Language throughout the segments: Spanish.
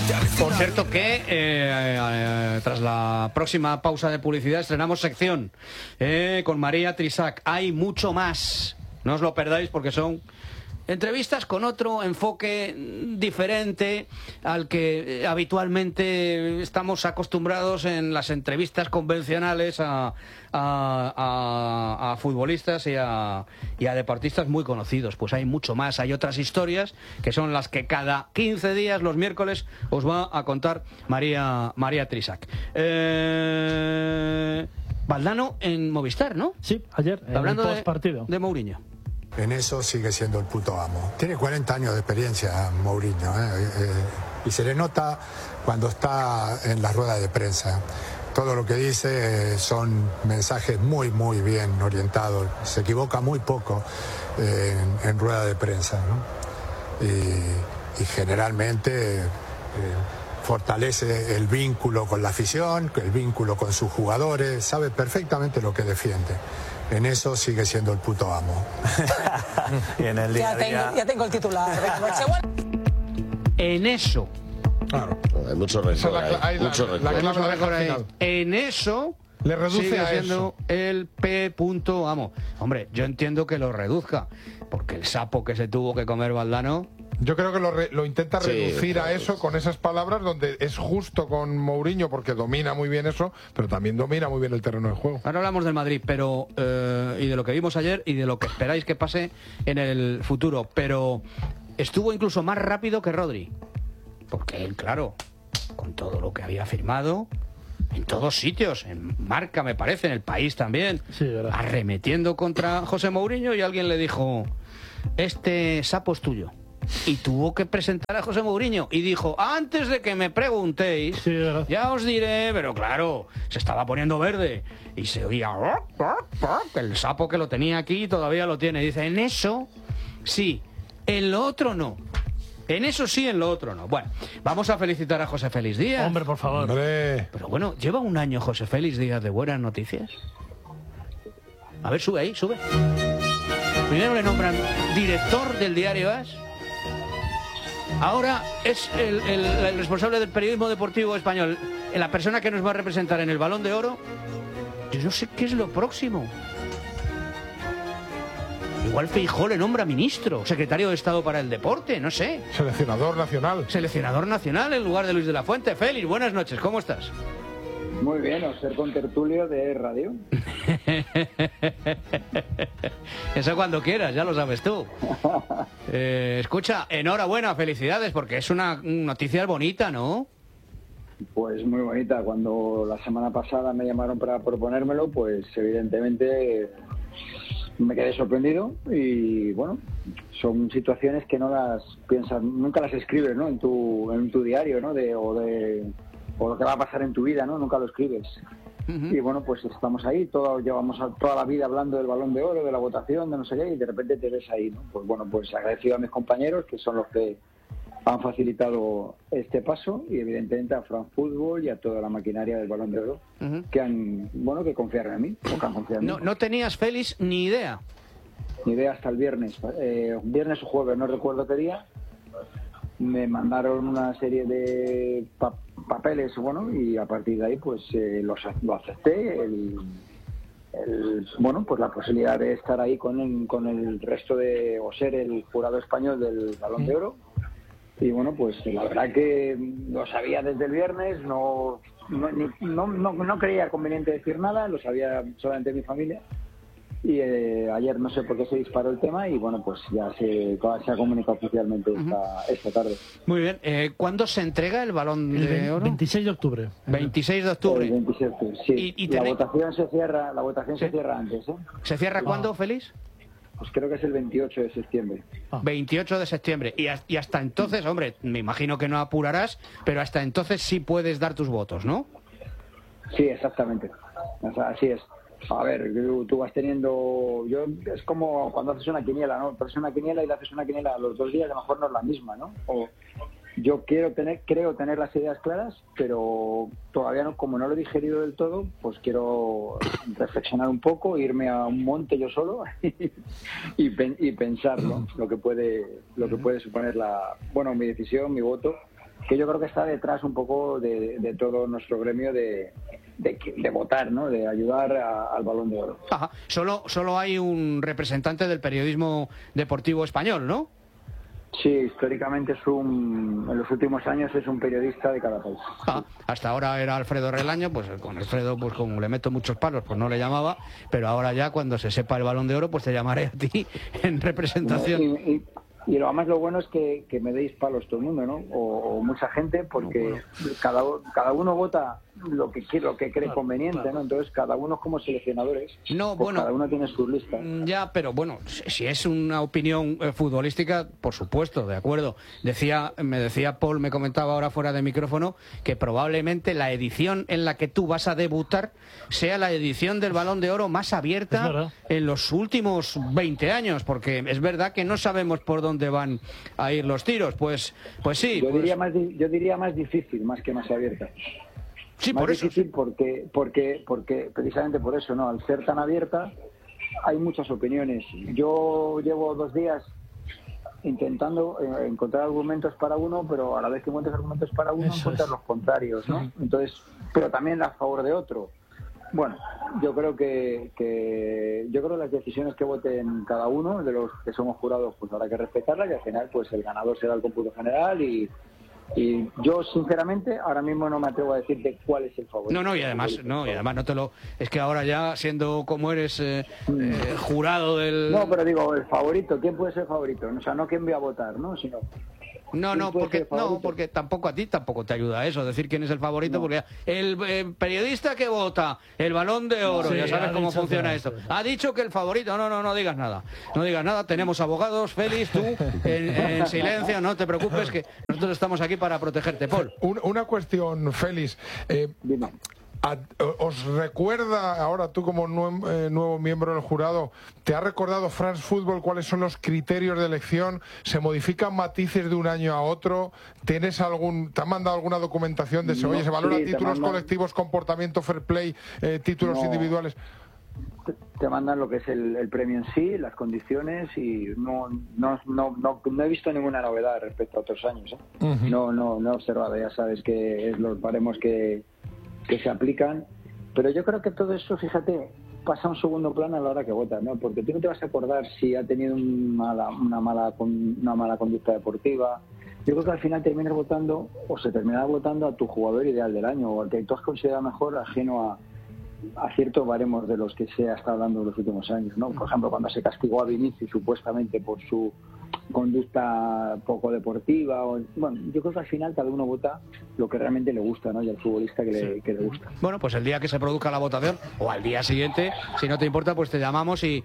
Por cierto que tras la próxima pausa de publicidad estrenamos sección con María Trisac. Hay mucho más, no os lo perdáis porque son entrevistas con otro enfoque diferente al que habitualmente estamos acostumbrados en las entrevistas convencionales a futbolistas y a deportistas muy conocidos. Pues hay mucho más, hay otras historias que son las que cada 15 días, los miércoles, os va a contar María Trisac. Valdano en Movistar, ¿no? Sí, ayer, hablando en el postpartido de Mourinho. En eso sigue siendo el puto amo. Tiene 40 años de experiencia Mourinho, y se le nota cuando está en la rueda de prensa. Todo lo que dice son mensajes muy, muy bien orientados. Se equivoca muy poco en rueda de prensa, ¿no? Y generalmente fortalece el vínculo con la afición, el vínculo con sus jugadores, sabe perfectamente lo que defiende. En eso sigue siendo el puto amo. Y en el día a día... Ya tengo el titular. En eso. Claro. Hay mucho rencor ahí. En eso le reduce sigue a siendo eso. el P. amo. Hombre, yo entiendo que lo reduzca, porque el sapo que se tuvo que comer Valdano... Yo creo que lo intenta reducir a eso con esas palabras, donde es justo con Mourinho porque domina muy bien eso, pero también domina muy bien el terreno de juego. Ahora hablamos del Madrid, pero y de lo que vimos ayer y de lo que esperáis que pase en el futuro, pero estuvo incluso más rápido que Rodri, porque él, claro, con todo lo que había firmado en todos sitios, en Marca me parece, en El País también, sí, arremetiendo contra José Mourinho, y alguien le dijo: este sapo es tuyo. Y tuvo que presentar a José Mourinho y dijo: antes de que me preguntéis, sí, ya os diré. Pero claro, se estaba poniendo verde y se oía el sapo que lo tenía aquí todavía lo tiene. Dice: en eso sí, en lo otro no. En eso sí, en lo otro no. Bueno, vamos a felicitar a José Félix Díaz. Hombre, por favor. Hombre. Pero bueno, lleva un año José Félix Díaz de buenas noticias. A ver, sube ahí, sube. Primero le nombran director del diario AS. Ahora es el responsable del periodismo deportivo español, la persona que nos va a representar en el Balón de Oro. Yo no sé qué es lo próximo. Igual Feijóo le nombra ministro, secretario de Estado para el deporte, no sé. Seleccionador nacional. Seleccionador nacional en lugar de Luis de la Fuente. Félix, buenas noches, ¿cómo estás? Muy bien, o ser contertulio de radio. Eso cuando quieras, ya lo sabes tú. Escucha, enhorabuena, felicidades, porque es una noticia bonita, ¿no? Pues muy bonita. Cuando la semana pasada me llamaron para proponérmelo, pues evidentemente me quedé sorprendido y bueno, son situaciones que no las piensas, nunca las escribes, ¿no? En tu diario, ¿no? O lo que va a pasar en tu vida, ¿no? Nunca lo escribes. Y bueno, pues estamos ahí, llevamos toda la vida hablando del Balón de Oro, de la votación, de no sé qué, y de repente te ves ahí, ¿no? Pues bueno, pues agradecido a mis compañeros, que son los que han facilitado este paso, y evidentemente a France Football y a toda la maquinaria del Balón de Oro, que confiaron en mí, o que han confiado en mí. No tenías, Félix, ni idea. Ni idea hasta el viernes. Viernes o jueves, no recuerdo qué día. Me mandaron una serie de papeles, bueno, y a partir de ahí pues lo acepté, pues la posibilidad de estar ahí con el resto o ser el jurado español del Balón de Oro. Y bueno, pues la verdad que lo sabía desde el viernes, no creía conveniente decir nada, lo sabía solamente mi familia. Y ayer no sé por qué se disparó el tema y bueno, pues ya se ha comunicado oficialmente esta tarde. Muy bien. ¿Cuándo se entrega el Balón de Oro? 26 de octubre. 26 de octubre. El 26 de octubre, sí. La votación se cierra antes, ¿eh? ¿Se cierra cuándo, Félix? Pues creo que es el 28 de septiembre. 28 de septiembre. Y hasta entonces, hombre, me imagino que no apurarás, pero hasta entonces sí puedes dar tus votos, ¿no? Sí, exactamente. O sea, así es. A ver, tú vas teniendo... es como cuando haces una quiniela, ¿no? Pero es una quiniela y le haces una quiniela a los 2 días, a lo mejor no es la misma, ¿no? Yo creo tener las ideas claras, pero todavía no, como no lo he digerido del todo, pues quiero reflexionar un poco, irme a un monte yo solo y pensar, ¿no? lo que puede suponer mi decisión, mi voto, que yo creo que está detrás un poco de todo nuestro gremio de votar, ¿no? De ayudar al Balón de Oro. Ajá. Solo hay un representante del periodismo deportivo español, ¿no? Sí, históricamente en los últimos años es un periodista de cada país. Hasta ahora era Alfredo Relaño, pues con Alfredo, pues como le meto muchos palos, pues no le llamaba, pero ahora ya cuando se sepa el Balón de Oro, pues te llamaré a ti en representación. Y además lo bueno es que me deis palos todo el mundo, ¿no? O mucha gente, porque cada uno vota lo que cree conveniente, ¿no? Entonces cada uno es como seleccionadores. Cada uno tiene su lista. Ya, pero bueno, si es una opinión futbolística, por supuesto, de acuerdo. Me decía Paul, me comentaba ahora fuera de micrófono, que probablemente la edición en la que tú vas a debutar sea la edición del Balón de Oro más abierta en los últimos 20 años, porque es verdad que no sabemos por dónde van a ir los tiros. Pues sí. Yo diría más difícil, más que más abierta. Sí, más por eso. difícil porque precisamente por eso, ¿no? Al ser tan abierta hay muchas opiniones. Yo llevo 2 días intentando encontrar argumentos para uno, pero a la vez que encuentras argumentos para uno, encuentras los contrarios, ¿no? Entonces, pero también a favor de otro. Bueno, yo creo que las decisiones que voten cada uno de los que somos jurados, pues habrá que respetarlas, y al final pues el ganador será el cómputo general y yo sinceramente ahora mismo no me atrevo a decirte cuál es el favorito. Y además no te lo, es que ahora ya siendo como eres jurado del... No, pero digo, el favorito, ¿quién puede ser favorito? O sea, no quién voy a votar, ¿no? Sino porque tampoco a ti tampoco te ayuda eso, decir quién es el favorito, porque el periodista que vota el Balón de Oro, ya sabes cómo funciona esto, ha dicho que el favorito, no digas nada, tenemos abogados, Félix, tú en silencio, no te preocupes, que nosotros estamos aquí para protegerte. Paul. Una cuestión, Félix. Dime. ¿Os recuerda, ahora tú como nuevo miembro del jurado, te ha recordado France Football cuáles son los criterios de elección? ¿Se modifican matices de un año a otro? ¿Te han mandado alguna documentación de se valora títulos colectivos, comportamiento fair play, títulos individuales? Te mandan lo que es el premio en sí, las condiciones, y no he visto ninguna novedad respecto a otros años, ¿eh? No he observado, ya sabes que es los baremos que se aplican, pero yo creo que todo eso, fíjate, pasa a un segundo plano a la hora que votas, ¿no? Porque tú no te vas a acordar si ha tenido una mala conducta deportiva. Yo creo que al final terminas votando, o se terminará votando, a tu jugador ideal del año, o al que tú has considerado mejor, ajeno a ciertos baremos de los que se ha estado hablando en los últimos años, ¿no? Por ejemplo, cuando se castigó a Vinicius supuestamente por su conducta poco deportiva, yo creo que al final cada uno vota lo que realmente le gusta, ¿no? Y al futbolista que le gusta. Bueno, pues el día que se produzca la votación, o al día siguiente, si no te importa, pues te llamamos y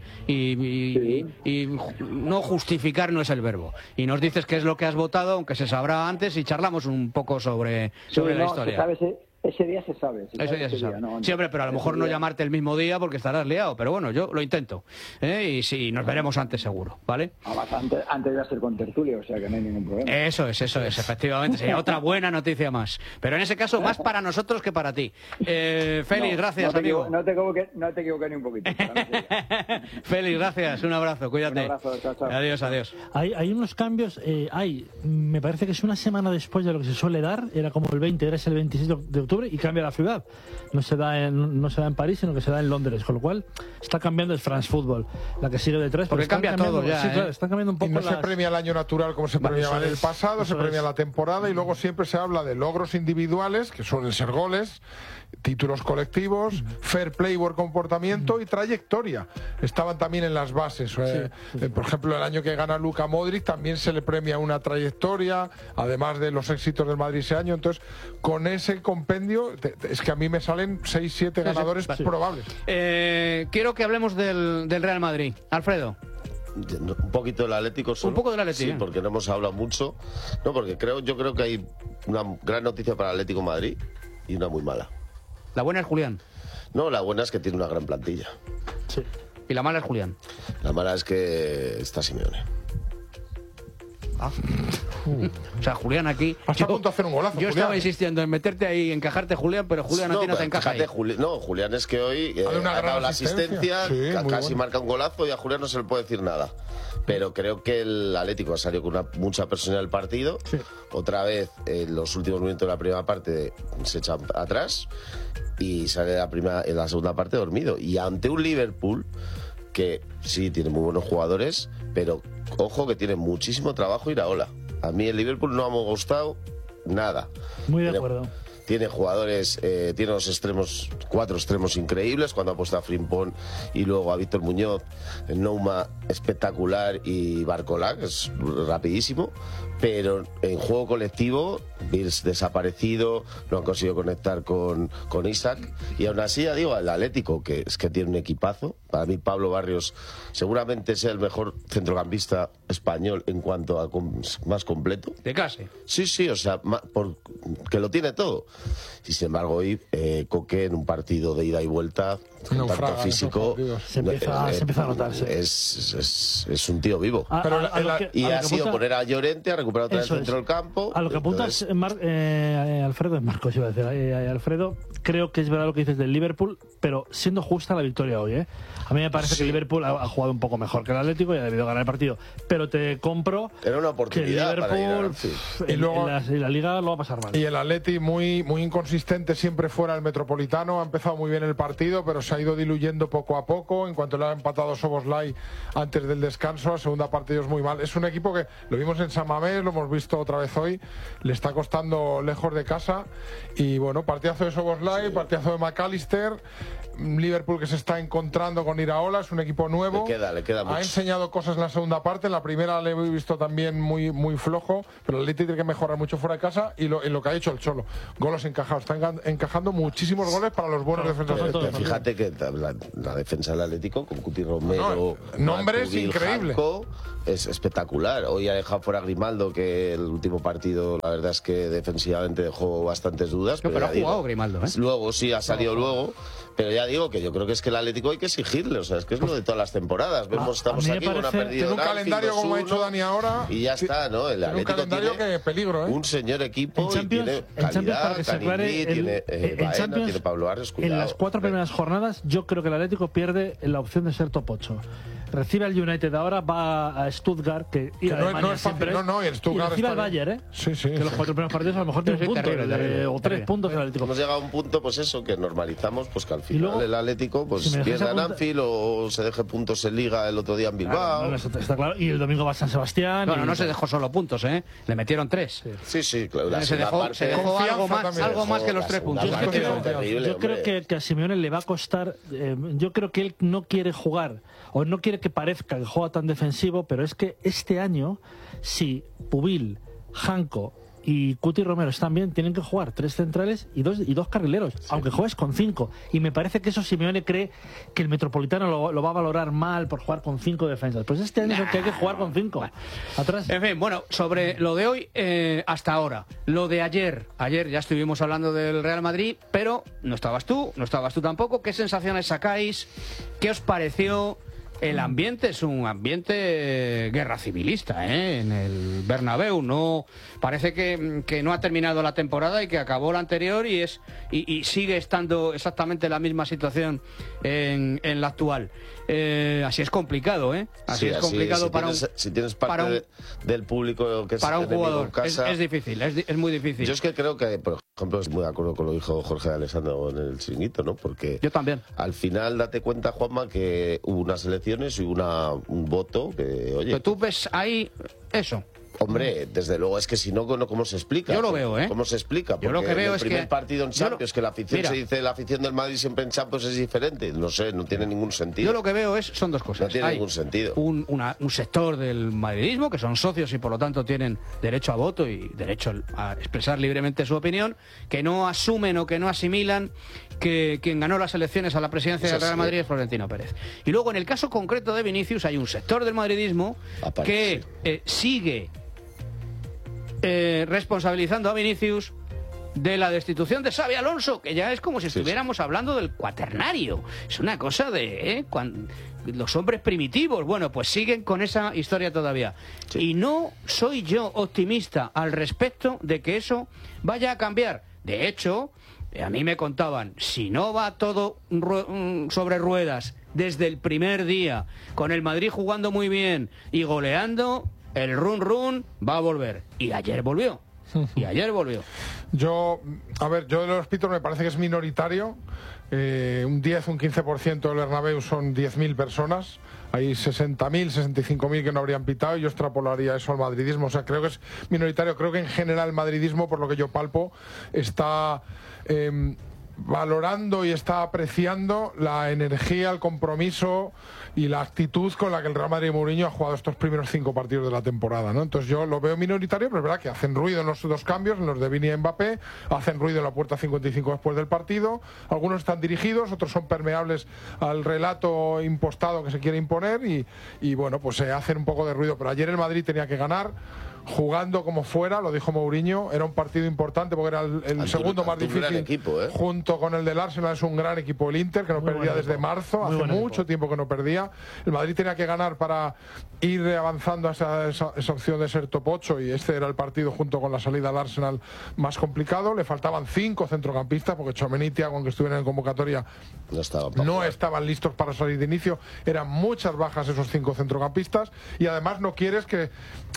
no justificar no es el verbo. Y nos dices qué es lo que has votado, aunque se sabrá antes, y charlamos un poco sobre la historia. Ese día se sabe. Ese día se sabe. No, sí, hombre, pero a lo mejor no llamarte el mismo día porque estarás liado. Pero bueno, yo lo intento. Y sí, nos veremos antes seguro, ¿vale? Antes de hacer con tertulia, o sea que no hay ningún problema. Eso es, efectivamente. Sería otra buena noticia más. Pero en ese caso, más para nosotros que para ti. Félix, gracias, amigo. No te equivoques ni un poquito. Félix, gracias. Un abrazo, cuídate. Un abrazo, chao. Adiós. Hay unos cambios. Me parece que es una semana después de lo que se suele dar. Era como el 20, era el 26 de octubre. Y cambia la ciudad. No se da en París, sino que se da en Londres. Con lo cual, está cambiando el France Football. La que sigue detrás. Porque cambia todo ya. Sí, claro, está cambiando un poco. Y no se premia el año natural como se premiaba en el pasado, se premia la temporada, y luego siempre se habla de logros individuales, que suelen ser goles, títulos colectivos, fair play, buen comportamiento y trayectoria. Estaban también en las bases. Por ejemplo, el año que gana Luka Modric también se le premia una trayectoria, además de los éxitos del Madrid ese año. Entonces, con ese compendio, es que a mí me salen 6-7 ganadores probables. Quiero que hablemos del Real Madrid. Alfredo. Un poquito del Atlético solo. Un poco del Atlético. Sí, porque no hemos hablado mucho. No, porque yo creo que hay una gran noticia para el Atlético de Madrid y una muy mala. La buena es Julián. No, la buena es que tiene una gran plantilla. Sí. Y la mala es Julián. La mala es que está Simeone. O sea, Julián aquí... Hasta a punto de hacer un golazo, Yo Julián. estaba insistiendo en meterte ahí, encajarte, Julián, pero Julián a ti no te encaja ahí. Julián es que hoy ha dado la asistencia, casi marca un golazo y a Julián no se le puede decir nada. Pero creo que el Atlético ha salido con mucha presión en el partido. Sí. Otra vez, en los últimos minutos de la primera parte se echa atrás y sale en la segunda parte dormido. Y ante un Liverpool que sí tiene muy buenos jugadores, pero ojo que tiene muchísimo trabajo Iraola. A mí el Liverpool no me ha gustado nada. Muy de acuerdo. Tiene jugadores, tiene los extremos, 4 extremos increíbles, cuando ha puesto a Frimpong y luego a Víctor Muñoz, Nouma espectacular y Barcola, que es rapidísimo, pero en juego colectivo, Bills desaparecido, no han conseguido conectar con Isaac, y aún así, ya digo, el Atlético, que es que tiene un equipazo. Para mí Pablo Barrios seguramente sea el mejor centrocampista español en cuanto a más completo. ¿De clase? Sí, o sea, que lo tiene todo. Y sin embargo hoy Coque en un partido de ida y vuelta, un tanto físico, se empieza a notarse. Es un tío vivo. Y ha sido poner a Llorente a recuperar otra vez el centro del campo. A lo que apuntas, Alfredo, Marcos iba a decir, Alfredo, creo que es verdad lo que dices del Liverpool, pero siendo justa la victoria hoy, ¿eh? A mí me parece que el Liverpool ha jugado un poco mejor que el Atlético y ha debido ganar el partido, pero te compro. Era una oportunidad que el Liverpool en la Liga lo va a pasar mal. Y el Atleti muy inconsistente siempre fuera del Metropolitano. Ha empezado muy bien el partido, pero se ha ido diluyendo poco a poco. En cuanto le ha empatado Szoboszlai antes del descanso, la segunda parte es muy mal. Es un equipo que lo vimos en San Mamés, lo hemos visto otra vez hoy, le está costando lejos de casa. Y bueno, partidazo de Szoboszlai, partidazo de McAllister. Liverpool que se está encontrando con Iraola, es un equipo nuevo. Le queda mucho. Ha enseñado cosas en la segunda parte, en la primera le he visto también muy flojo, pero el Atleti tiene que mejorar mucho fuera de casa y en lo que ha hecho el Cholo. Goles encajados, están encajando muchísimos goles para los buenos defensores. Fíjate que la defensa del Atlético con Cuti Romero, nombres increíbles. Es espectacular. Hoy ha dejado fuera a Grimaldo, que el último partido la verdad es que defensivamente dejó bastantes dudas. Pero ha jugado Grimaldo, ¿eh? Luego sí, ha salido luego. Pero ya digo que yo creo que es que el Atlético hay que exigirle, o sea, es que es lo de todas las temporadas. Estamos aquí con una pérdida. Tiene un calendario como ha hecho Dani ahora. Y ya está, ¿no? El Atlético un calendario que peligro, ¿eh? Un señor equipo y tiene calidad, tiene Pablo Barrios, cuidado. En las 4 primeras jornadas yo creo que el Atlético pierde la opción de ser top 8. Recibe al United ahora, va a Stuttgart, que no es fácil, y el Stuttgart y recibe al Bayern, ¿eh? Sí. Que los 4 primeros partidos a lo mejor tiene un punto, o 3 puntos el Atlético. Hemos llegado a un punto, pues eso, que normalizamos, pues que al final luego, el Atlético pues pierda en Anfield o se deje puntos en Liga el otro día en Bilbao. Claro, está claro. Y el domingo va a San Sebastián. No se dejó solo puntos, ¿eh? Le metieron 3. Sí, claro. Se dejó algo más que los 3 puntos. Yo creo que a Simeone le va a costar. Yo creo que él no quiere jugar, o no quiere que parezca que juega tan defensivo, pero es que este año, si Pubil, Janko y Cuti Romero están bien, tienen que jugar 3 centrales y dos carrileros, aunque juegues con 5. Y me parece que eso Simeone cree que el Metropolitano lo va a valorar mal por jugar con 5 defensas. Pues este año es el que hay que jugar con 5. Bueno. Atrás. En fin, bueno, sobre lo de hoy hasta ahora. Lo de ayer ya estuvimos hablando del Real Madrid, pero no estabas tú tampoco. ¿Qué sensaciones sacáis? ¿Qué os pareció? El ambiente es un ambiente guerra civilista, en el Bernabéu. No parece que no ha terminado la temporada y que acabó la anterior y sigue estando exactamente la misma situación en la actual. Así es complicado, Así es complicado si tienes parte del público que es para un jugador. Casa, es difícil, es muy difícil. Yo es que creo que, por ejemplo, estoy muy de acuerdo con lo que dijo Jorge de Alessandro en el Chiringuito, ¿no? Porque yo también. Al final date cuenta, Juanma, que hubo unas elecciones y un voto que, oye... Pero tú ves ahí eso. Hombre, desde luego, es que si no, ¿cómo se explica? Yo lo veo, ¿Cómo se explica? Porque yo lo que veo el primer partido en Champions, que la afición se dice, la afición del Madrid siempre en Champions es diferente. No sé, no tiene ningún sentido. Yo lo que veo son dos cosas. No tiene ningún sentido. Un sector del madridismo, que son socios y por lo tanto tienen derecho a voto y derecho a expresar libremente su opinión, que no asumen o que no asimilan que quien ganó las elecciones a la presidencia del Real Madrid es Florentino Pérez. Y luego, en el caso concreto de Vinicius, hay un sector del madridismo que sigue responsabilizando a Vinicius de la destitución de Xabi Alonso, que ya es como si estuviéramos hablando del cuaternario. Es una cosa de los hombres primitivos. Bueno, pues siguen con esa historia todavía. Sí. Y no soy yo optimista al respecto de que eso vaya a cambiar. De hecho, a mí me contaban, si no va todo sobre ruedas desde el primer día, con el Madrid jugando muy bien y goleando, el run va a volver. Y ayer volvió. Yo de los Pitos me parece que es minoritario. Un 10, un 15% del Bernabéu son 10.000 personas. Hay 60.000, 65.000 que no habrían pitado y yo extrapolaría eso al madridismo. O sea, creo que es minoritario. Creo que en general el madridismo, por lo que yo palpo, está valorando y está apreciando la energía, el compromiso y la actitud con la que el Real Madrid y Mourinho ha jugado estos primeros 5 partidos de la temporada, ¿no? Entonces yo lo veo minoritario, pero es verdad que hacen ruido en los 2 cambios, en los de Vini y Mbappé, hacen ruido en la puerta 55 después del partido, algunos están dirigidos, otros son permeables al relato impostado que se quiere imponer y bueno, pues se hacen un poco de ruido, pero ayer el Madrid tenía que ganar, jugando como fuera, lo dijo Mourinho, era un partido importante porque era el segundo más difícil, equipo, junto con el del Arsenal. Es un gran equipo el Inter, que no perdía desde marzo, hace mucho tiempo que no perdía. El Madrid tenía que ganar para ir avanzando a esa opción de ser top 8 y este era el partido junto con la salida al Arsenal más complicado. Le faltaban 5 centrocampistas porque Tchouaméni y Thiago, aunque estuvieran en convocatoria, no estaban listos para salir de inicio. Eran muchas bajas esos 5 centrocampistas y además no quieres que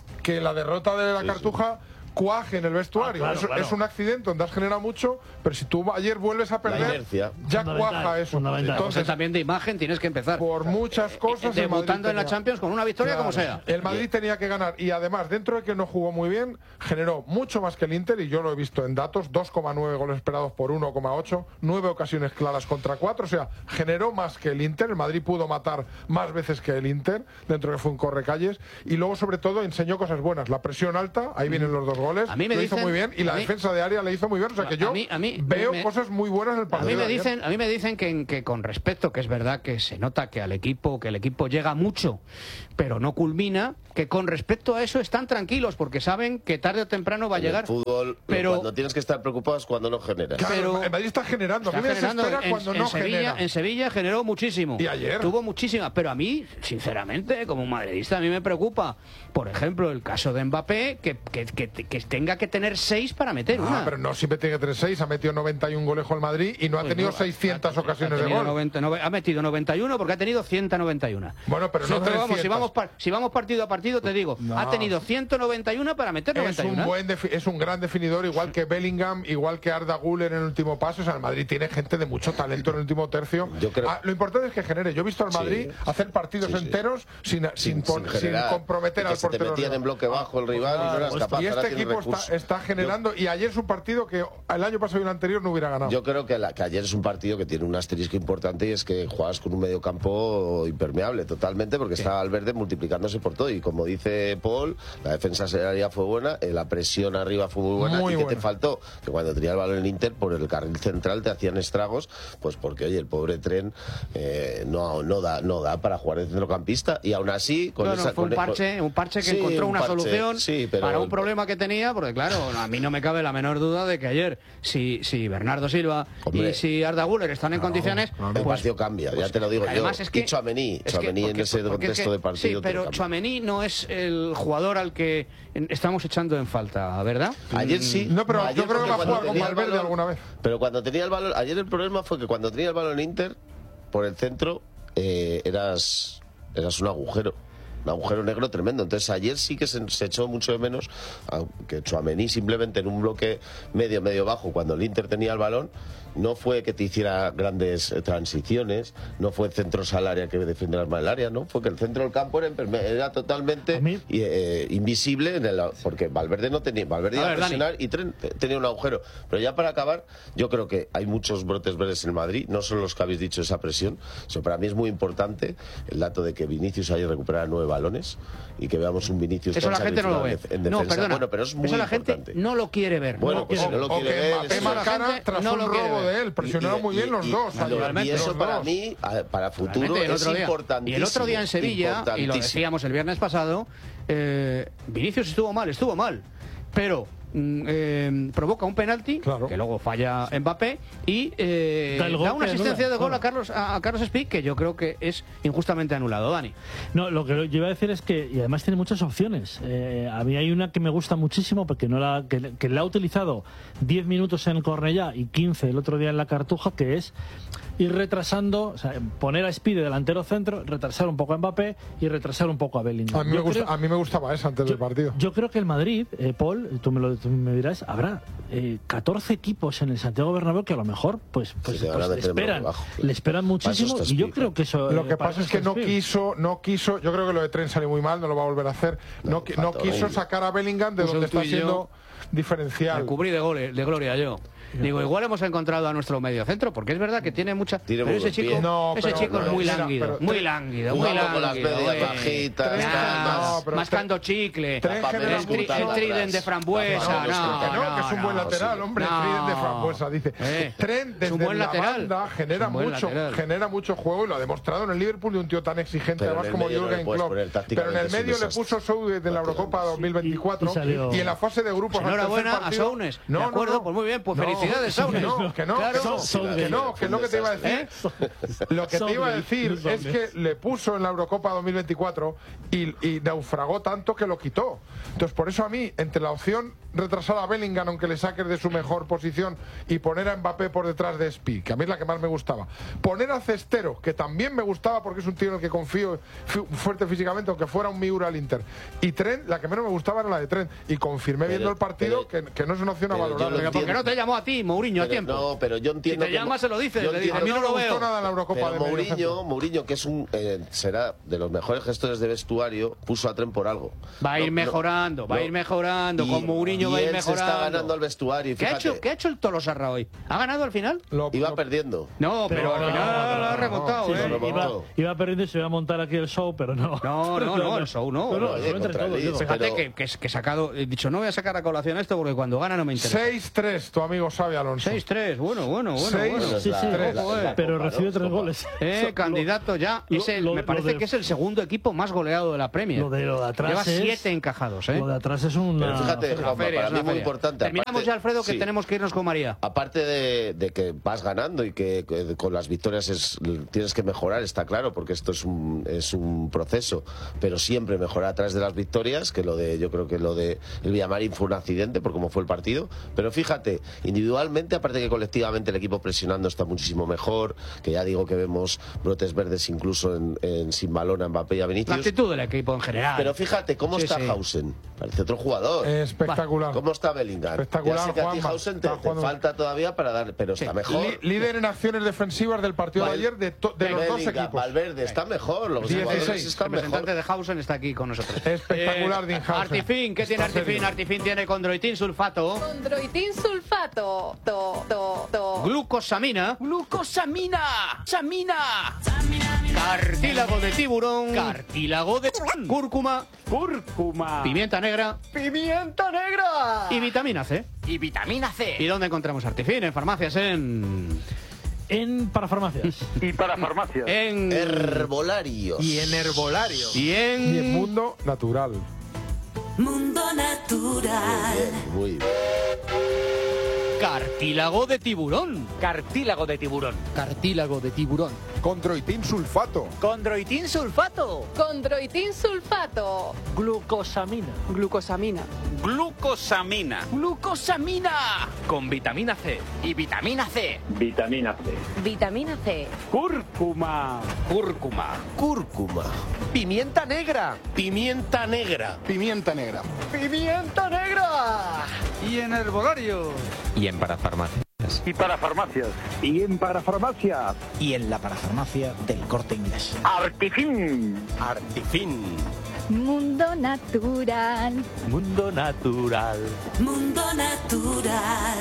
la derrota de la Cartuja cuaje en el vestuario. Claro. Es un accidente donde has generado mucho, pero si tú ayer vuelves a perder, ya cuaja eso. Entonces también de imagen tienes que empezar. Por muchas cosas. Debutando en la Champions con una victoria como sea. El Madrid tenía que ganar y además, dentro de que no jugó muy bien, generó mucho más que el Inter y yo lo he visto en datos, 2,9 goles esperados por 1,8, 9 ocasiones claras contra 4, o sea, generó más que el Inter. El Madrid pudo matar más veces que el Inter, dentro de que fue un correcalles y luego sobre todo enseñó cosas buenas, la presión alta, ahí vienen los 2 goles. A mí me lo dicen, hizo muy bien y la defensa de área le hizo muy bien, o sea que yo veo cosas muy buenas en el partido. A mí me dicen que con respecto, que es verdad que se nota que el equipo llega mucho, pero no culmina, que con respecto a eso están tranquilos porque saben que tarde o temprano va a llegar. El fútbol, pero cuando tienes que estar preocupado es cuando no generas. Claro, el Madrid está generando. A mí me desespera cuando no genera. En Sevilla generó muchísimo. Y ayer tuvo muchísima, pero a mí, sinceramente, como madridista, a mí me preocupa, por ejemplo, el caso de Mbappé, que tenga que tener 6 para meter una. Pero no siempre tiene que tener 6. Ha metido 91 goles con el Madrid y no ha tenido 600 ocasiones de gol. Ha metido 91 porque ha tenido 191. Bueno, pero no vamos, si vamos partido a partido, te digo, ha tenido 191 para meter 91. Es un gran definidor, igual que Bellingham, igual que Arda Güler en el último paso. O sea, el Madrid tiene gente de mucho talento en el último tercio. Lo importante es que genere. Yo he visto al Madrid hacer partidos enteros sin comprometer al portero. Se te metían en bloque bajo el rival y no eras capaz. Y este equipo está generando, y ayer es un partido que el año pasado y el anterior no hubiera ganado. Yo creo que ayer es un partido que tiene un asterisco importante y es que juegas con un medio campo impermeable totalmente porque está Valverde multiplicándose por todo y como dice Paul, la defensa aérea fue buena, la presión arriba fue muy buena. ¿Qué te faltó? Que cuando tenía el balón en Inter por el carril central te hacían estragos, pues porque oye, el pobre Tren no da para jugar de centrocampista y aún así fue un parche que encontró una solución para un problema que tenía, porque claro, a mí no me cabe la menor duda de que ayer si Bernardo Silva y si Arda Güler están en condiciones, el partido cambia, ya te lo digo yo. Y Tchouaméni en ese contexto de partido. Pero Tchouaméni no es el jugador al que estamos echando en falta, ¿verdad? Ayer sí. No, pero yo creo que va a jugar con Valverde alguna vez. Pero cuando tenía el balón, ayer el problema fue que cuando tenía el balón en Inter por el centro eras un agujero negro tremendo. Entonces ayer sí que se echó mucho de menos que Tchouaméni simplemente en un bloque medio bajo cuando el Inter tenía el balón no fue que te hiciera grandes transiciones, no fue centros al área que defendiera más el área, no, fue que el centro del campo era totalmente invisible porque Valverde no tenía, Valverde iba a presionar y tenía un agujero. Pero ya para acabar, yo creo que hay muchos brotes verdes en Madrid, no son los que habéis dicho esa presión. Eso para mí es muy importante el dato de que Vinicius ayer recuperara 9 balones y que veamos un Vinicius eso la gente no lo ve en defensa. No, perdona, bueno, pero es muy eso la importante. Gente no lo quiere ver. Bueno, pues si no lo quiere ver, Mbappé marcara tras un robo de él, presionaron muy bien los dos. Y eso para mí, para futuro, es importantísimo. Y el otro día en Sevilla, y lo decíamos el viernes pasado, Vinicius estuvo mal, pero provoca un penalti, que luego falla Mbappé, y da una asistencia de gol a Carlos Speak, que yo creo que es injustamente anulado. Dani. No, lo que yo iba a decir es que, y además tiene muchas opciones. A mí hay una que me gusta muchísimo, porque que la ha utilizado 10 minutos en el Cornellá y 15 el otro día en la Cartuja, que es ir retrasando, o sea, poner a Speed de delantero centro, retrasar un poco a Mbappé y retrasar un poco a Bellingham. A mí me gustaba esa antes del partido. Yo creo que el Madrid, Paul, tú me dirás, habrá 14 equipos en el Santiago Bernabéu que a lo mejor le esperan muchísimo, y yo creo que eso... Lo que pasa es que no quiso, yo creo que lo de Trent salió muy mal, no lo va a volver a hacer, no quiso sacar a Bellingham de donde está siendo diferencial. Me cubrí de gloria yo. Digo, igual hemos encontrado a nuestro mediocentro, porque es verdad que tiene mucha... Pero ese chico es muy lánguido, muy lánguido. Mascando chicle, el trident de frambuesa. Que es un buen lateral, hombre, el trident de frambuesa, dice. Trent desde la banda genera mucho juego, y lo ha demostrado en el Liverpool, de un tío tan exigente además como Jürgen Klopp. Pero en el medio le puso Sou de la Eurocopa 2024, y en la fase de grupos... Enhorabuena a Sounes. De acuerdo, pues muy bien, pues felicidades, Sounes. Que es lo que te iba a decir. Lo que te iba a decir es que le puso en la Eurocopa 2024 y naufragó tanto que lo quitó. Entonces, por eso a mí, entre la opción retrasar a Bellingham, aunque le saques de su mejor posición, y poner a Mbappé por detrás de Speak, que a mí es la que más me gustaba, poner a Cestero, que también me gustaba porque es un tío en el que confío, fuerte físicamente, aunque fuera un Miura al Inter, y Trent, la que menos me gustaba era la de Trent, y confirmé viendo el partido que no es una opción a valorar. Porque no te llamó a ti, Mourinho, a tiempo. No, pero yo entiendo. Si te llama, se lo dices. A mí no me gustó nada en la Eurocopa de Mourinho, que es será de los mejores gestores de vestuario, puso a Trent por algo. Va a ir mejorando. Con Mourinho va a ir mejorando. Se está ganando al vestuario. ¿Qué ha hecho el Tolosarra hoy? ¿Ha ganado al final? Iba perdiendo. No, pero al final ha remontado. Iba perdiendo y se iba a montar aquí el show, pero no. No, el show no. Fíjate que he sacado, he dicho, no voy a sacar a colación esto porque cuando gana no me interesa. 6-3, tu amigo Xabi Alonso. 6-3, bueno. 6-3. Pero recibe 3 goles. Candidato ya. Me parece que es el segundo equipo más goleado de la Premier. Lo de atrás lleva 7 encajados. Lo de atrás es una... Pero fíjate, para mí es muy importante. Terminamos ya, Alfredo, que tenemos que irnos con María. Aparte de que vas ganando y que con las victorias tienes que mejorar, está claro, porque esto es un proceso, pero siempre mejorar atrás de las victorias, que yo creo que lo de el Villamarín fue un accidente por cómo fue el partido, pero fíjate, individualmente, aparte que colectivamente el equipo presionando está muchísimo mejor, que ya digo que vemos brotes verdes incluso en sin balón a Mbappé y a Vinicius. La actitud del equipo en general. Pero fíjate cómo está Hausen, parece otro jugador. Espectacular. ¿Cómo está Bellingham? Espectacular. Ya sé que a ti Hausen te falta todavía para dar, pero está mejor. Líder en acciones defensivas del partido de ayer de los dos equipos. Valverde está mejor, los 16. El representante de Hausen está aquí con nosotros. Espectacular, Dinhausen. Artifin, ¿qué tiene Artifin? Artifin tiene condroitin sulfato. Condroitin sulfato. Glucosamina. Samina. Cartílago de tiburón. Cartílago de cúrcuma. Pimienta negra. Y vitamina C. ¿Y dónde encontramos Artifin? En farmacias, En parafarmacias. Y parafarmacias. En herbolarios. Y en herbolarios. Y en Mundo Natural. Mundo Natural. Muy bien. Cartílago de tiburón. Cartílago de tiburón. Cartílago de tiburón. Condroitin sulfato. Condroitin sulfato. Glucosamina. Con vitamina C. Y vitamina C. Vitamina C. Cúrcuma. Pimienta negra. Pimienta negra. Y en herbolario. Y en parafarmacias. Y parafarmacias. Y en parafarmacia. Y en la parafarmacia del Corte Inglés. Artifin. Mundo Natural. Mundo Natural. Mundo Natural.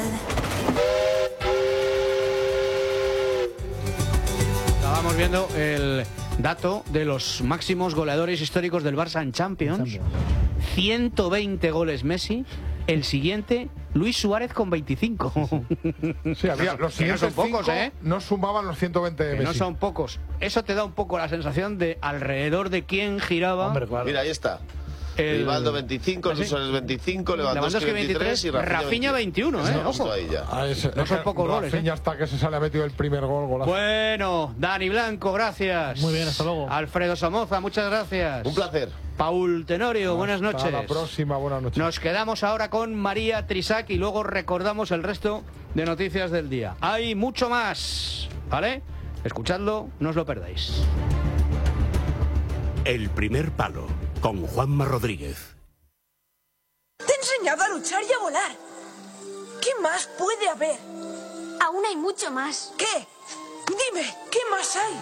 Estábamos viendo el dato de los máximos goleadores históricos del Barça en Champions. 120 goles Messi. El siguiente, Luis Suárez con 25. Sí, había los siguientes no son pocos, 5 no sumaban los 120 de Messi. No son pocos. Eso te da un poco la sensación de alrededor de quién giraba. Mira, ahí está. Rivaldo 25, Luis Suárez 25, Lewandowski 23 y Rafinha 21, ojo. No son pocos goles. Rafinha hasta que se ha metido el primer gol. Bueno, Dani Blanco, gracias. Muy bien, hasta luego. Alfredo Somoza, muchas gracias. Un placer. Paul Tenorio, buenas noches. Hasta la próxima, buenas noches. Nos quedamos ahora con María Trisac y luego recordamos el resto de noticias del día. Hay mucho más, ¿vale? Escuchadlo, no os lo perdáis. El primer palo, con Juanma Rodríguez. Te he enseñado a luchar y a volar. ¿Qué más puede haber? Aún hay mucho más. ¿Qué? Dime, ¿qué más hay?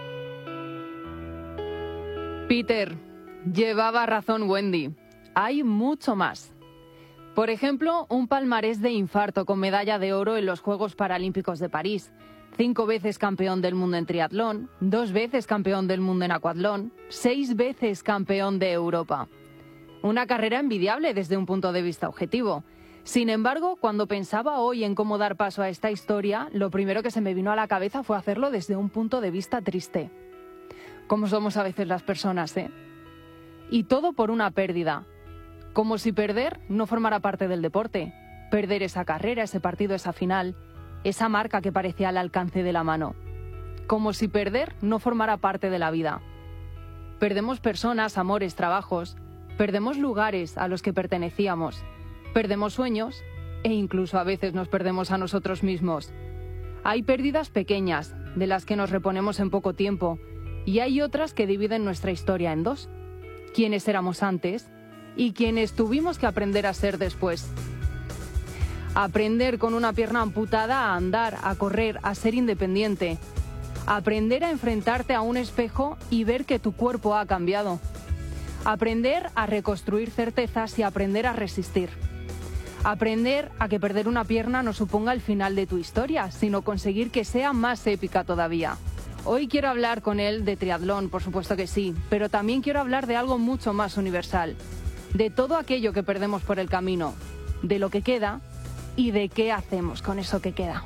Peter, llevaba razón Wendy. Hay mucho más. Por ejemplo, un palmarés de infarto con medalla de oro en los Juegos Paralímpicos de París. 5 veces campeón del mundo en triatlón, 2 veces campeón del mundo en acuatlón, 6 veces campeón de Europa. Una carrera envidiable desde un punto de vista objetivo. Sin embargo, cuando pensaba hoy en cómo dar paso a esta historia, lo primero que se me vino a la cabeza fue hacerlo desde un punto de vista triste. Como somos a veces las personas, ¿eh? Y todo por una pérdida. Como si perder no formara parte del deporte. Perder esa carrera, ese partido, esa final, esa marca que parecía al alcance de la mano. Como si perder no formara parte de la vida. Perdemos personas, amores, trabajos. Perdemos lugares a los que pertenecíamos. Perdemos sueños e incluso a veces nos perdemos a nosotros mismos. Hay pérdidas pequeñas, de las que nos reponemos en poco tiempo, y hay otras que dividen nuestra historia en dos. Quienes éramos antes y quienes tuvimos que aprender a ser después. Aprender con una pierna amputada a andar, a correr, a ser independiente. Aprender a enfrentarte a un espejo y ver que tu cuerpo ha cambiado. Aprender a reconstruir certezas y aprender a resistir. Aprender a que perder una pierna no suponga el final de tu historia, sino conseguir que sea más épica todavía. Hoy quiero hablar con él de triatlón, por supuesto que sí, pero también quiero hablar de algo mucho más universal. De todo aquello que perdemos por el camino, de lo que queda y de qué hacemos con eso que queda.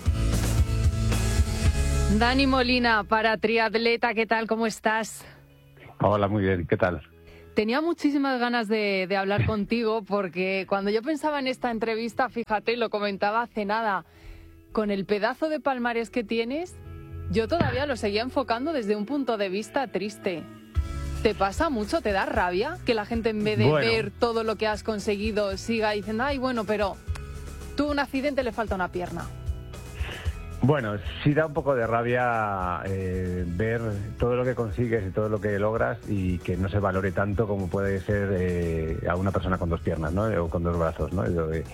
Dani Molina, para Triatleta, ¿qué tal? ¿Cómo estás? Hola, muy bien, ¿qué tal? Tenía muchísimas ganas de hablar contigo porque cuando yo pensaba en esta entrevista, fíjate, lo comentaba hace nada, con el pedazo de palmarés que tienes, yo todavía lo seguía enfocando desde un punto de vista triste. ¿Te pasa mucho? ¿Te da rabia que la gente en vez de ver todo lo que has conseguido siga diciendo, ay, bueno, pero tuvo un accidente, le falta una pierna? Bueno, sí da un poco de rabia ver todo lo que consigues y todo lo que logras y que no se valore tanto como puede ser a una persona con 2 piernas, ¿no? O con 2 brazos, ¿no?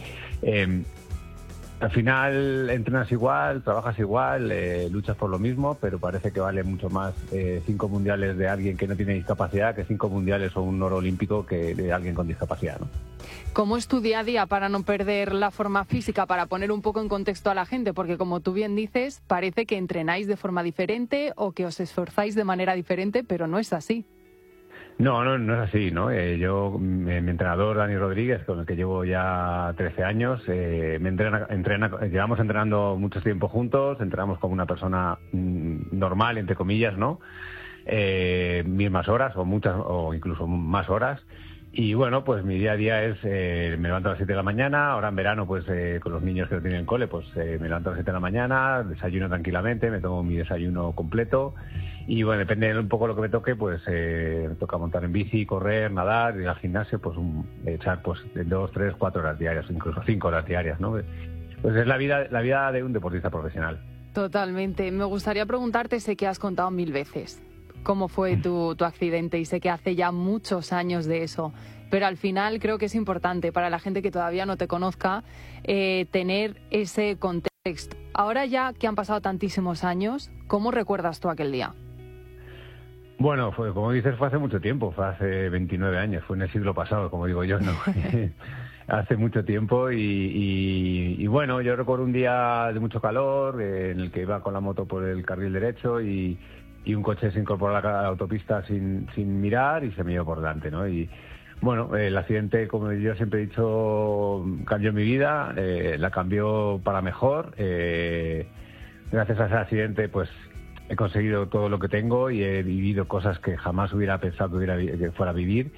Al final entrenas igual, trabajas igual, luchas por lo mismo, pero parece que vale mucho más 5 mundiales de alguien que no tiene discapacidad que 5 mundiales o un oro olímpico que de alguien con discapacidad, ¿no? ¿Cómo es tu día a día para no perder la forma física, para poner un poco en contexto a la gente? Porque como tú bien dices, parece que entrenáis de forma diferente o que os esforzáis de manera diferente, pero no es así. No es así, ¿no? Mi entrenador, Dani Rodríguez, con el que llevo ya 13 años, llevamos entrenando mucho tiempo juntos, entrenamos como una persona normal, entre comillas, ¿no? Mismas horas o muchas o incluso más horas. Y bueno, pues mi día a día es, me levanto a las 7 de la mañana, ahora en verano pues con los niños que no tienen cole, pues me levanto a las 7 de la mañana, desayuno tranquilamente, me tomo mi desayuno completo y bueno, depende un poco de lo que me toque, pues me toca montar en bici, correr, nadar, ir al gimnasio, pues echar pues 2, 3, 4 horas diarias, incluso 5 horas diarias, ¿no? Pues es la vida de un deportista profesional. Totalmente. Me gustaría preguntarte, sé que has contado 1000 veces cómo fue tu accidente y sé que hace ya muchos años de eso, pero al final creo que es importante para la gente que todavía no te conozca tener ese contexto. Ahora ya que han pasado tantísimos años, ¿cómo recuerdas tú aquel día? Bueno, como dices, fue hace mucho tiempo, fue hace 29 años, fue en el siglo pasado, como digo yo, ¿no? Hace mucho tiempo y bueno, yo recuerdo un día de mucho calor en el que iba con la moto por el carril derecho y un coche se incorporó a la autopista sin mirar y se me llevó por delante, ¿no? Y bueno, el accidente, como yo siempre he dicho, cambió mi vida, la cambió para mejor. Gracias a ese accidente, pues he conseguido todo lo que tengo y he vivido cosas que jamás hubiera pensado que fuera a vivir.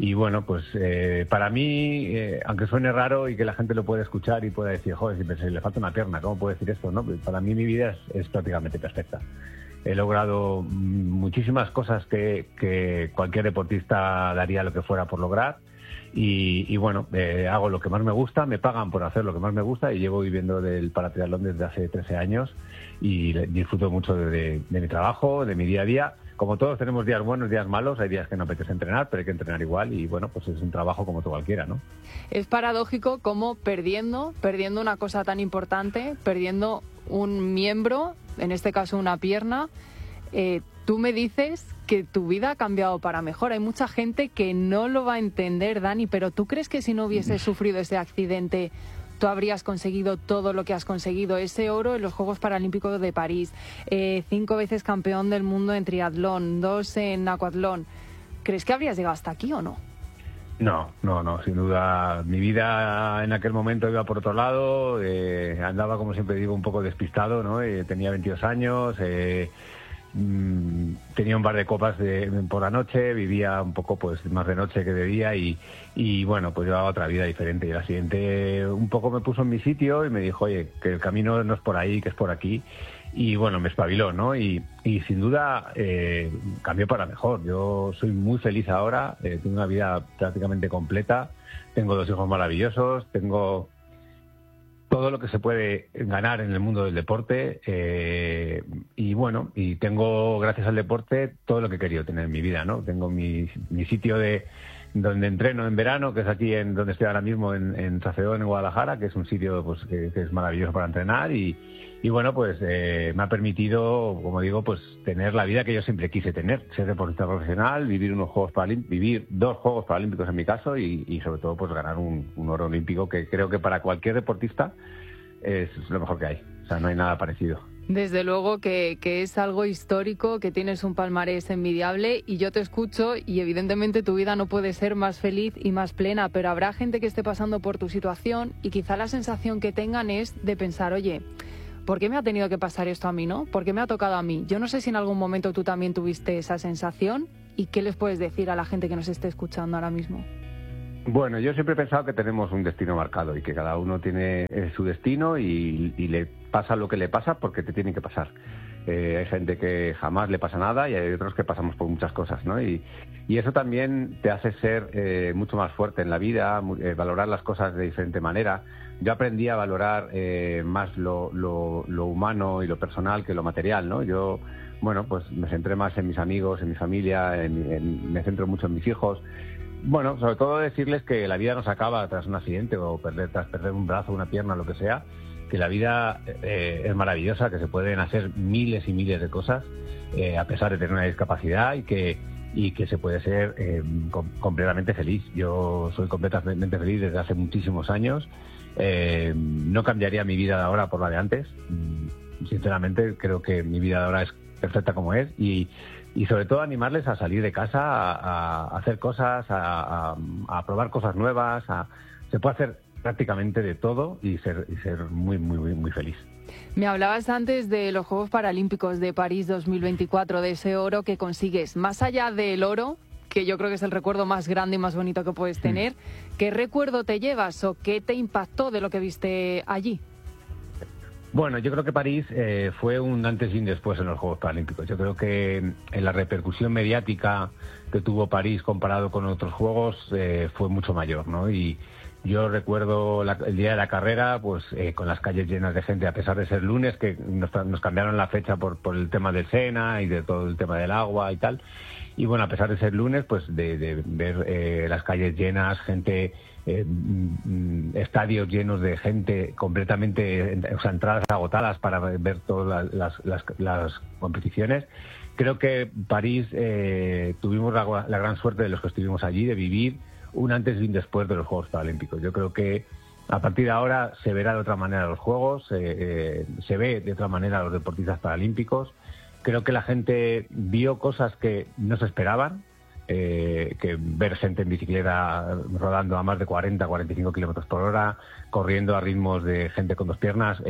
Y bueno, pues para mí, aunque suene raro y que la gente lo pueda escuchar y pueda decir, joder, si le falta una pierna, ¿cómo puedo decir esto? ¿No? Para mí mi vida es prácticamente perfecta. He logrado muchísimas cosas que cualquier deportista daría lo que fuera por lograr. Y bueno, hago lo que más me gusta, me pagan por hacer lo que más me gusta y llevo viviendo del paratriatlón desde hace 13 años y disfruto mucho de mi trabajo, de mi día a día. Como todos tenemos días buenos, días malos, hay días que no apetece entrenar, pero hay que entrenar igual y bueno, pues es un trabajo como todo cualquiera, ¿no? Es paradójico como perdiendo una cosa tan importante, perdiendo un miembro, en este caso una pierna, tú me dices que tu vida ha cambiado para mejor. Hay mucha gente que no lo va a entender, Dani, pero ¿tú crees que si no hubieses sufrido ese accidente tú habrías conseguido todo lo que has conseguido? Ese oro en los Juegos Paralímpicos de París, 5 veces campeón del mundo en triatlón, 2 en acuatlón. ¿Crees que habrías llegado hasta aquí o no? No, sin duda. Mi vida en aquel momento iba por otro lado, andaba, como siempre digo, un poco despistado, ¿no? Tenía 22 años, tenía un par de copas por la noche, vivía un poco pues más de noche que de día y bueno, pues llevaba otra vida diferente. Y el accidente un poco me puso en mi sitio y me dijo, oye, que el camino no es por ahí, que es por aquí. Y bueno, me espabiló, ¿no? Y sin duda cambió para mejor. Yo soy muy feliz ahora, tengo una vida prácticamente completa, tengo 2 hijos maravillosos, tengo todo lo que se puede ganar en el mundo del deporte y bueno, y tengo, gracias al deporte, todo lo que he querido tener en mi vida, ¿no? Tengo mi sitio donde entreno en verano, que es aquí donde estoy ahora mismo en Trafeón, en Guadalajara, que es un sitio pues que es maravilloso para entrenar y bueno, pues me ha permitido, como digo, pues tener la vida que yo siempre quise tener, ser deportista profesional, vivir 2 Juegos Paralímpicos en mi caso y sobre todo pues ganar un oro olímpico, que creo que para cualquier deportista es lo mejor que hay. O sea, no hay nada parecido. Desde luego que es algo histórico, que tienes un palmarés envidiable y yo te escucho y evidentemente tu vida no puede ser más feliz y más plena, pero habrá gente que esté pasando por tu situación y quizá la sensación que tengan es de pensar, oye, ¿por qué me ha tenido que pasar esto a mí, no? ¿Por qué me ha tocado a mí? Yo no sé si en algún momento tú también tuviste esa sensación y qué les puedes decir a la gente que nos esté escuchando ahora mismo. Bueno, yo siempre he pensado que tenemos un destino marcado y que cada uno tiene su destino y le pasa lo que le pasa porque te tiene que pasar. Hay gente que jamás le pasa nada y hay otros que pasamos por muchas cosas, ¿no? Y eso también te hace ser mucho más fuerte en la vida, valorar las cosas de diferente manera. Yo aprendí a valorar más lo humano y lo personal que lo material, ¿no? Yo, bueno, pues me centré más en mis amigos, en mi familia, me centro mucho en mis hijos. Bueno, sobre todo decirles que la vida no se acaba tras un accidente o tras perder un brazo, una pierna, lo que sea, que la vida es maravillosa, que se pueden hacer miles y miles de cosas a pesar de tener una discapacidad y que se puede ser completamente feliz. Yo soy completamente feliz desde hace muchísimos años. No cambiaría mi vida de ahora por la de antes. Sinceramente, creo que mi vida de ahora es perfecta como es y sobre todo animarles a salir de casa, a hacer cosas, a probar cosas nuevas. Se puede hacer prácticamente de todo y ser muy, muy, muy, muy feliz. Me hablabas antes de los Juegos Paralímpicos de París 2024, de ese oro que consigues. Más allá del oro, que yo creo que es el recuerdo más grande y más bonito que puedes tener, ¿qué recuerdo te llevas o qué te impactó de lo que viste allí? Bueno, yo creo que París fue un antes y un después en los Juegos Paralímpicos. Yo creo que en la repercusión mediática que tuvo París comparado con otros Juegos fue mucho mayor, ¿no? Y yo recuerdo el día de la carrera, pues con las calles llenas de gente, a pesar de ser lunes, que nos cambiaron la fecha por el tema del Sena y de todo el tema del agua y tal. Y bueno, a pesar de ser lunes, pues de ver las calles llenas, gente... estadios llenos de gente completamente, o sea, entradas agotadas para ver todas las competiciones. Creo que París tuvimos la gran suerte de los que estuvimos allí de vivir un antes y un después de los Juegos Paralímpicos. Yo creo que a partir de ahora se verá de otra manera los Juegos, se ve de otra manera a los deportistas paralímpicos. Creo que la gente vio cosas que no se esperaban, que ver gente en bicicleta rodando a más de 40, 45 kilómetros por hora, corriendo a ritmos de gente con 2 piernas.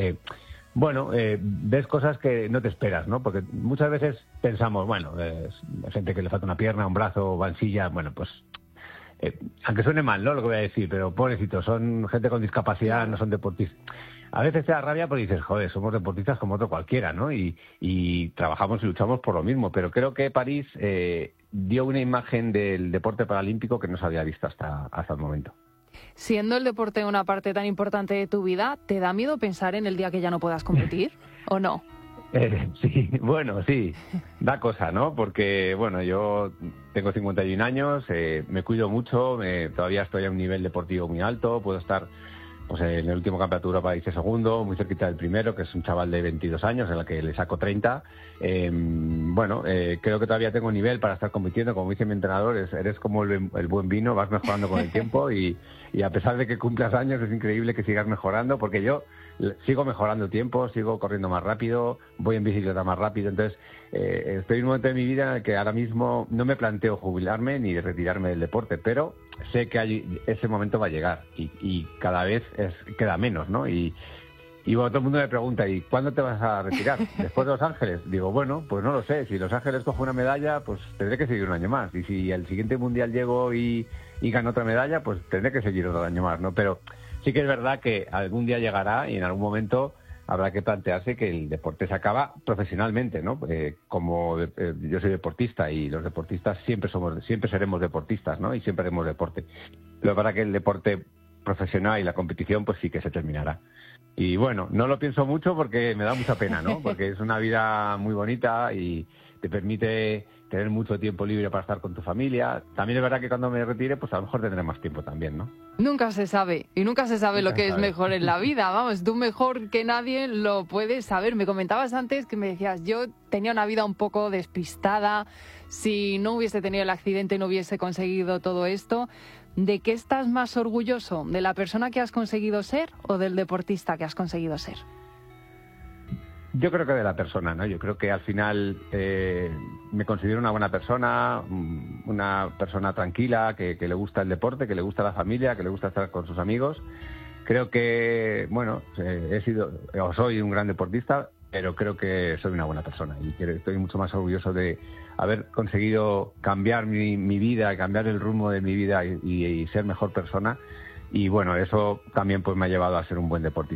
Ves cosas que no te esperas, ¿no? Porque muchas veces pensamos, bueno, gente que le falta una pierna, un brazo, va en silla, bueno, pues aunque suene mal, ¿no?, lo que voy a decir, pero pobrecitos, son gente con discapacidad, no son deportistas. A veces te da rabia porque dices, joder, somos deportistas como otro cualquiera, ¿no? Y trabajamos y luchamos por lo mismo. Pero creo que París dio una imagen del deporte paralímpico que no se había visto hasta el momento. Siendo el deporte una parte tan importante de tu vida, ¿te da miedo pensar en el día que ya no puedas competir o no? Sí, bueno, sí, da cosa, ¿no? Porque, bueno, yo tengo 51 años, me cuido mucho, todavía estoy a un nivel deportivo muy alto, puedo estar pues en el último campeonato de Europa hice segundo, muy cerquita del primero, que es un chaval de 22 años, en el que le saco 30. Creo que todavía tengo nivel para estar compitiendo. Como dice mi entrenador, eres como el buen vino, vas mejorando con el tiempo y a pesar de que cumplas años, es increíble que sigas mejorando, porque yo sigo mejorando el tiempo, sigo corriendo más rápido, voy en bicicleta más rápido. Entonces, estoy en un momento de mi vida en el que ahora mismo no me planteo jubilarme ni retirarme del deporte, pero sé que ese momento va a llegar y cada vez queda menos, ¿no? Y bueno, todo el mundo me pregunta, ¿y cuándo te vas a retirar? ¿Después de Los Ángeles? Digo, bueno, pues no lo sé. Si Los Ángeles cojo una medalla, pues tendré que seguir un año más. Y si al siguiente mundial llego y gano otra medalla, pues tendré que seguir otro año más, ¿no? Pero sí que es verdad que algún día llegará y en algún momento habrá que plantearse que el deporte se acaba profesionalmente, ¿no? Yo soy deportista y los deportistas siempre seremos deportistas, ¿no? Y siempre haremos deporte. Lo para que el deporte profesional y la competición, pues sí que se terminará. Y bueno, no lo pienso mucho porque me da mucha pena, ¿no? Porque es una vida muy bonita y te permite tener mucho tiempo libre para estar con tu familia. También es verdad que cuando me retire, pues a lo mejor tendré más tiempo también, ¿no? Nunca se sabe, y nunca se sabe lo que es mejor en la vida. Vamos, tú mejor que nadie lo puedes saber. Me comentabas antes que me decías, yo tenía una vida un poco despistada, si no hubiese tenido el accidente no hubiese conseguido todo esto. ¿De qué estás más orgulloso? ¿De la persona que has conseguido ser o del deportista que has conseguido ser? Yo creo que de la persona, ¿no? Yo creo que al final me considero una buena persona, una persona tranquila, que le gusta el deporte, que le gusta la familia, que le gusta estar con sus amigos. Creo que, bueno, soy un gran deportista, pero creo que soy una buena persona y estoy mucho más orgulloso de haber conseguido cambiar mi vida, cambiar el rumbo de mi vida y ser mejor persona. Y bueno, eso también pues me ha llevado a ser un buen deportista.